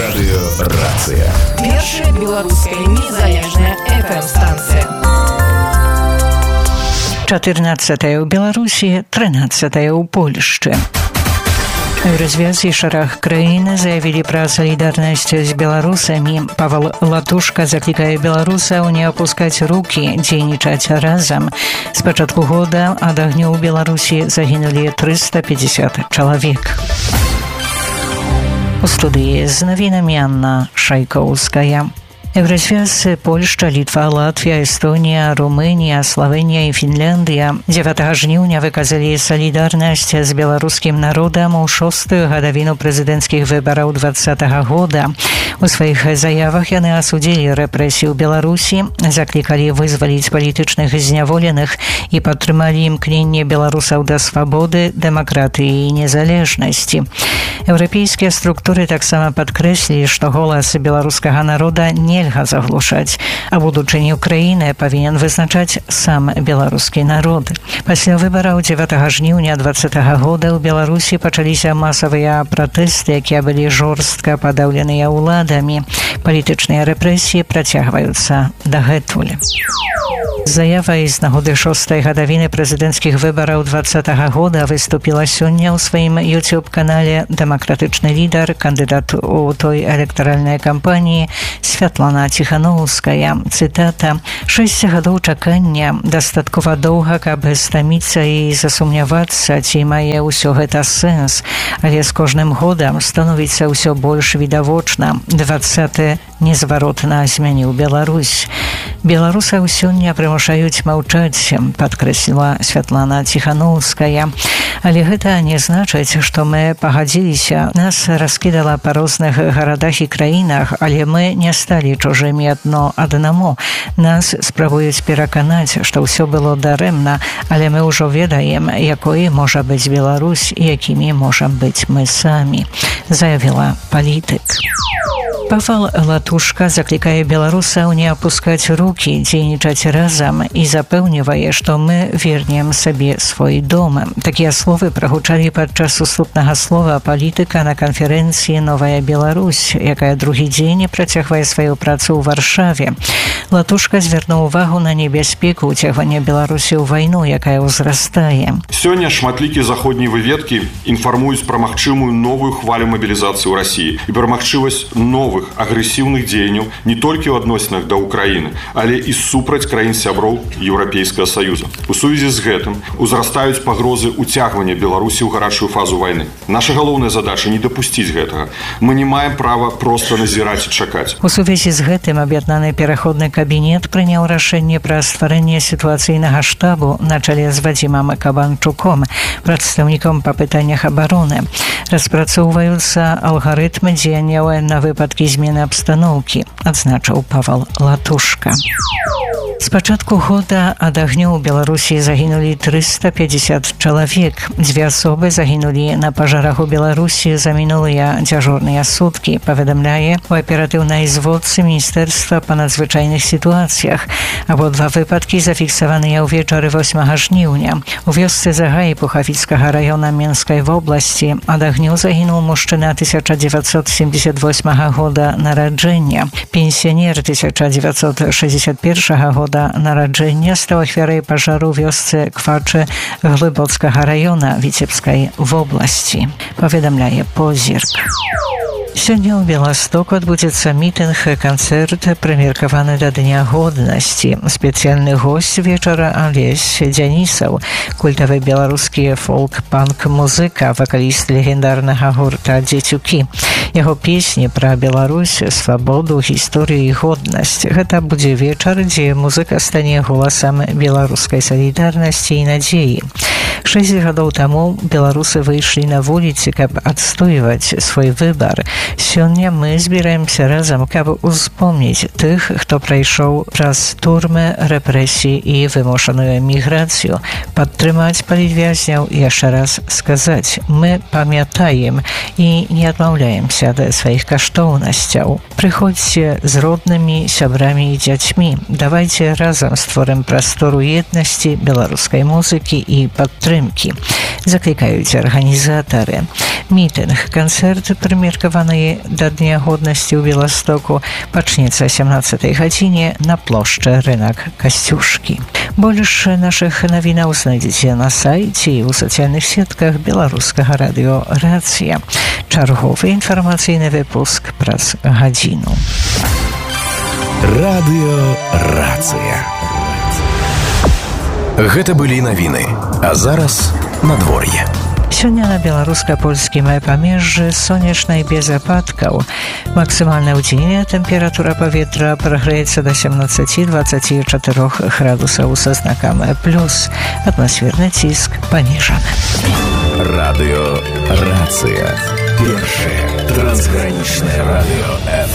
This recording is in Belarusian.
Радыёрацыя. Першая беларуская незалежная FM-станцыя. 14 у Беларусі, 13 у Польшчы. Развяз і шэраг краіны заявілі пра салідарнасць з беларусамі. Павал Латушка заклікае беларусаў не апускаць рукі, дзейнічаць разам. З пачатку года ад агню ў Беларусі загінулі 350 чалавек. У студыі з навінамі Анна Шайкоўская. Еврозвяз Польшча, Літва, Латвія, Эстонія, Румынія, Славенія і Фінляндыя 9 жніўня выказалі салідарнасць з беларускім народам у 6-ю гадавіну прэзідэнцкіх выбараў 2020 года. У сваіх заявах яны асудзілі рэпрэсію ў Беларусі, заклікалі вызваліць палітычных зняволеных і падтрымалі імкненне беларусаў да свабоды, дэмакратыі і незалежнасці. Еўрапейскія структуры таксама падкрэслілі, што голас беларускага народа нельга заглушаць, а будучыню краіны павінен вызначаць сам беларускі народ. Пасля выбараў 9 жніўня 2020 года ў Беларусі пачаліся масавыя пратэсты, якія былі жорстка падаўленыя ўладамі. Палітычныя рэпрэсіі працягваюцца дагэтуль. Заявай з нагоды 6-й гадавіны прэзідэнцкіх выбараў 2020 года выступіла сёння ў сваім YouTube-канале дэмакратычны лідар, кандыдат у той электаральнай кампаніі Святлана Ціхановская. Цытата: «6 гадоў чакання дастаткова доўга, каб стаміцца і засумнявацца, ці мае ўсё гэта сэнс, але з кожным годам становіцца ўсё больш відавочна. 20-ы незваротна змяніў Беларусь. Беларусаў сёння прымушаюць маўчаць», падкрэсліла Святлана Ціхановская. Але гэта не значыць, што мы пагадзіліся. Нас раскідала па розных гарадах і краінах, але мы не сталі чужымі адно аднаму. Нас спрабуюць пераканаць, што ўсё было дарэмна, але мы ўжо ведаем, якой можа быць Беларусь і якімі можам быць мы самі, заявіла палітык. Павал Латушка заклікае беларусаў не апускаць рукі, дзейнічаць разам і запэўнівае, што мы вернем сабе свой дом. Такія словы прагучалі падчас уступнага слова палітыка на канферэнцыі «Новая Беларусь», якая другі дзень працягвае сваю працу ў Варшаве. Латушка звярнуў увагу на небяспеку ўцягвання Беларусі ў вайну, якая ўзрастае. Сёння шматлікія заходнія выведкі інфармуюць пра магчымую новую хвалю мабілізацыі ў Расіі і пра магчымасць новых агрэсіўных дзеянняў не толькі ў адносінах да Ўкраіны, але і супраць краін сяброў Еўрапейскага Саюза. У сувязі з гэтым узрастаюць пагрозы ўцягвання Беларусі ў гарачую фазу вайны. Наша галоўная задача не дапусціць гэтага. Мы не маем права проста назіраць і чакаць. У сувязі з гэтым аб'яднаны пераходны кабінет прыняў рашэнне пра стварэнне сітуацыйнага штабу на чале з Вадзімам Кабанчуком, прадстаўніком па пытаннях абароны. Распрацоўваюцца алгарытмы дзеянняў на выпадкі змены абстаноўкі, адзначыў Павал Латушка. З пачатку года ад агню ў Беларусі загінулі 350 чалавек. 2 асобы загінулі на пажарах у Беларусі за мінулыя дзяжурныя суткі, паведамляе у аператыўнай зводцы Міністэрства па надзвычайных сітуацыях. Абодва выпадкі зафіксаваныя ўвечары 8 жніўня. У вёсцы Загай Пухавіцкага раёна Менскай вобласці ад агню загінуў мужчына 1978 года нараджэння. Пенсіянер 1961 года нараджэння стаў ахвярай пажару ў вёсцы Квачы Глыбоцкага раёна Віцебскай вобласці, паведамляе Позірк. Сёння ў Беластоку адбудзецца мітынг, канцэрт, прымеркаваны да Дня годнасці. Спецыяльны госць вечара Алесь Дзянісаў, культавы беларускі фолк-панк-музыка, вакаліст легендарнага гурта «Дзецюкі». Яго песні пра Беларусь, свабоду, гісторыю і годнасць. Гэта будзе вечар, дзе музыка стане голасам беларускай салідарнасці і надзеі. 6 гадоў таму беларусы выйшлі на вуліцы, каб адстойваць свой выбар. Сёння мы збіраемся разам, каб успомніць тых, хто прайшоў праз турмы, рэпрэсіі і вымушаную міграцыю, падтрымаць палітвязняў і яшчэ раз сказаць: мы памятаем і не адмаўляемся ад сваіх каштоўнасцяў. Прыходзьце з роднымі, сябрамі і дзяцьмі. Давайце разам створым прастору еднасці беларускай музыкі і падтрымкі падтрымкі. Заклікаюць арганізатары. Мітынг, канцэрт, прымеркаваны да Дня годнасці ў Беластоку, пачнецца о 17 гадзіне на плошчы рынак Касцюшкі. Больш нашых навінаў знайдзеце на сайце і ў сацыяльных сетках беларускага радыё «Рацыя». Чарговы інфармацыйны выпуск праз гадзіну. Радыё «Рацыя». Гэта былі навіны, а зараз надвор'е. Сёння на беларуска-польскім памежжы сонечна і без ападкаў. Максімальная ўдзень тэмпература паветра прагрэецца да 17-24 градусаў са знакам плюс. Атмасферны ціск паніжаны. Радыё «Рацыя». Першае трансгранічнае радыё